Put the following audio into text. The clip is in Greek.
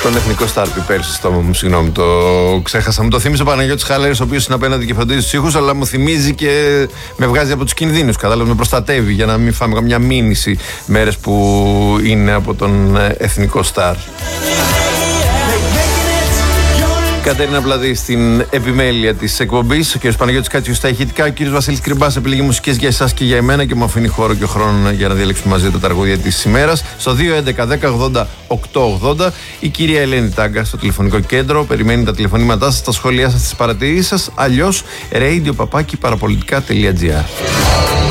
Τον εθνικό στάρ πέρσι στο στόμα μου, συγγνώμη, το ξέχασα. Μου το θύμισε ο Παναγιώτης Χαλέρης, ο οποίος είναι απέναντι και φροντίζει τους ήχους, αλλά μου θυμίζει και με βγάζει από τους κινδύνους. Κατάλαβε, με προστατεύει για να μην φάμε καμιά μήνυση μέρες που είναι από τον εθνικό στάρ. Κατέρινα Βλαδή στην επιμέλεια της εκπομπής, ο κ. Παναγιώτης Κάτσιος στα ηχητικά, ο κ. Βασίλης Κρυμπάς επιλέγει μουσικές για εσάς και για εμένα και μου αφήνει χώρο και χρόνο για να διαλέξουμε μαζί τα τραγούδια της ημέρας. Στο 2.11.10.80.880 η κυρία Ελένη Τάγκα στο τηλεφωνικό κέντρο περιμένει τα τηλεφωνήματά σας, τα σχόλιά σας, τις παρατηρήσεις σας, αλλιώς radio@parapolitica.gr.